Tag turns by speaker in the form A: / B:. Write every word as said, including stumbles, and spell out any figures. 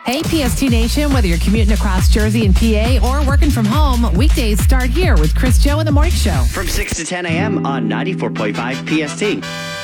A: Hey, P S T Nation, whether you're commuting across Jersey and P A or working from home, weekdays start here with Chris Joe in the Morning Show.
B: From six to ten a.m. on ninety-four point five P S T.